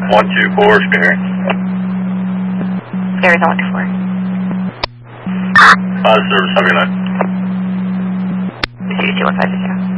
124, Scary. Scary's on 124. Service, have a good night. Receive 2150.